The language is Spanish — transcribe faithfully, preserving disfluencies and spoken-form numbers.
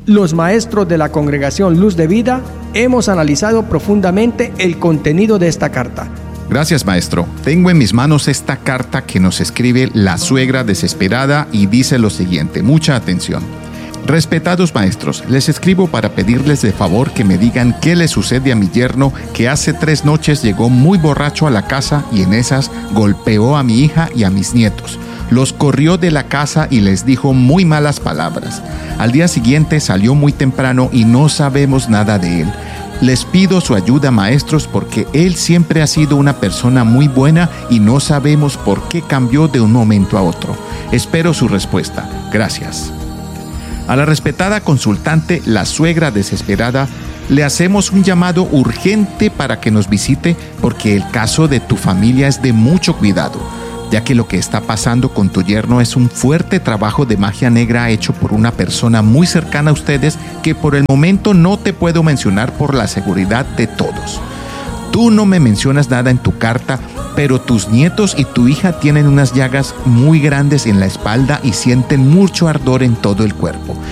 Los maestros de la Congregación Luz de Vida hemos analizado profundamente el contenido de esta carta. Gracias, maestro. Tengo en mis manos esta carta que nos escribe la suegra desesperada y dice lo siguiente. Mucha atención. Respetados maestros, les escribo para pedirles de favor que me digan qué le sucede a mi yerno, que hace tres noches llegó muy borracho a la casa y en esas golpeó a mi hija y a mis nietos. Los corrió de la casa y les dijo muy malas palabras. Al día siguiente salió muy temprano y no sabemos nada de él. Les pido su ayuda, maestros, porque él siempre ha sido una persona muy buena y no sabemos por qué cambió de un momento a otro. Espero su respuesta. Gracias. A la respetada consultante, la suegra desesperada, le hacemos un llamado urgente para que nos visite porque el caso de tu familia es de mucho cuidado, ya que lo que está pasando con tu yerno es un fuerte trabajo de magia negra hecho por una persona muy cercana a ustedes que por el momento no te puedo mencionar por la seguridad de todos. Tú no me mencionas nada en tu carta, pero tus nietos y tu hija tienen unas llagas muy grandes en la espalda y sienten mucho ardor en todo el cuerpo.